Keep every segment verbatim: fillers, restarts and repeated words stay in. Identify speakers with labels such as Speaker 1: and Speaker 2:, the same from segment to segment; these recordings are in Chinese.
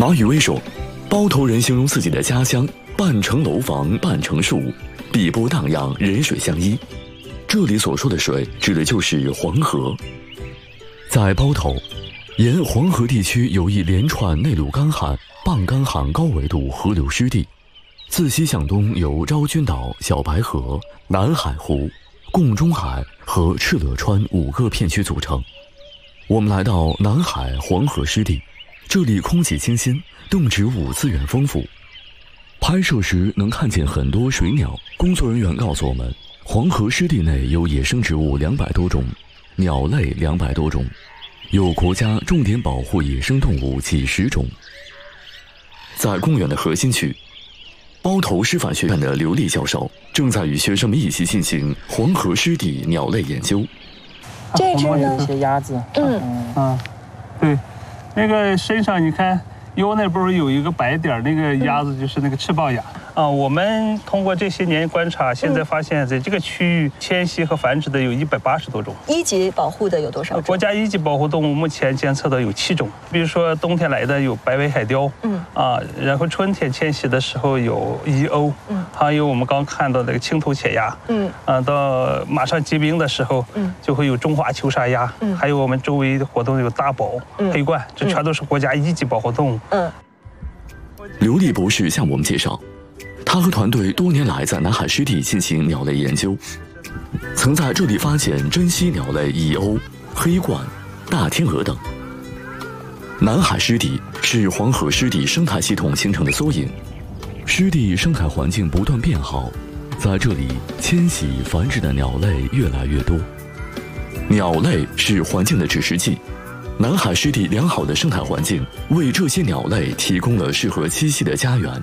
Speaker 1: 马宇威说，包头人形容自己的家乡半城楼房半城树，碧波荡漾，人水相依。这里所说的水指的就是黄河。在包头，沿黄河地区有一连串内陆干旱、半干旱高纬度河流湿地，自西向东由昭君岛、小白河、南海湖、贡中海和敕勒川五个片区组成。我们来到南海黄河湿地，这里空气清新，动植物资源丰富。拍摄时能看见很多水鸟。工作人员告诉我们，黄河湿地内有野生植物两百多种，鸟类两百多种，有国家重点保护野生动物几十种。在公园的核心区，包头师范学院的刘丽教授正在与学生们一起进行黄河湿地鸟类研究。
Speaker 2: 这只呢？
Speaker 3: 一些鸭子。
Speaker 2: 嗯
Speaker 4: 嗯，对，那个身上你看腰那不是有一个白点，那个鸭子就是那个赤豹鸭。啊，我们通过这些年观察，现在发现在这个区域迁徙和繁殖的有一百八十多种。
Speaker 2: 一级保护的有多少种？
Speaker 4: 国家一级保护动物目前监测的有七种，比如说冬天来的有白尾海雕，嗯啊，然后春天迁徙的时候有遗鸥，嗯，还有我们刚看到那个青头潜鸭，嗯啊，到马上结冰的时候，嗯，就会有中华球沙鸭，嗯，还有我们周围的活动有大宝、嗯、黑冠，这全都是国家一级保护动物。嗯，
Speaker 1: 刘丽博士向我们介绍，他和团队多年来在南海湿地进行鸟类研究，曾在这里发现珍稀鸟类蚁鸥、黑冠、大天鹅等。南海湿地是黄河湿地生态系统形成的缩影，湿地生态环境不断变好，在这里迁徙繁殖的鸟类越来越多。鸟类是环境的指示剂，南海湿地良好的生态环境为这些鸟类提供了适合栖息的家园。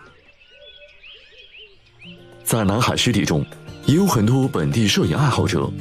Speaker 1: 在南海湿地中，也有很多本地摄影爱好者